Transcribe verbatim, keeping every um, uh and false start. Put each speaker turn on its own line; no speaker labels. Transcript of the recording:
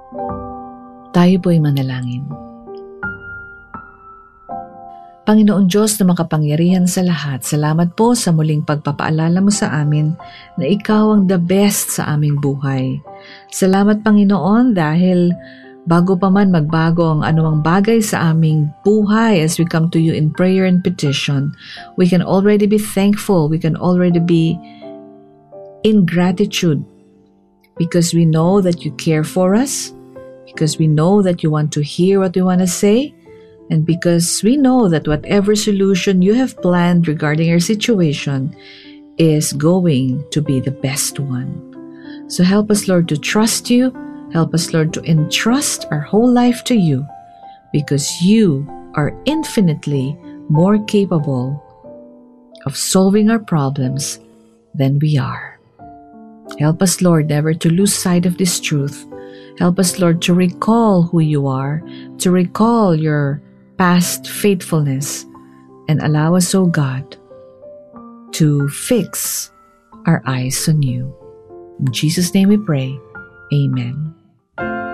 Tayo po'y manalangin. Panginoon Diyos na makapangyarihan sa lahat, salamat po sa muling pagpapaalala mo sa amin na ikaw ang the best sa aming buhay. Salamat Panginoon dahil bago pa man magbago ang anumang bagay sa aming buhay as we come to you in prayer and petition, we can already be thankful, we can already be in gratitude because we know that you care for us, because we know that you want to hear what we want to say, and because we know that whatever solution you have planned regarding our situation is going to be the best one. So help us, Lord, to trust you. Help us, Lord, to entrust our whole life to you because you are infinitely more capable of solving our problems than we are. Help us, Lord, never to lose sight of this truth. Help us, Lord, to recall who you are, to recall your past faithfulness, and allow us, O God, to fix our eyes on you. In Jesus' name we pray. Amen.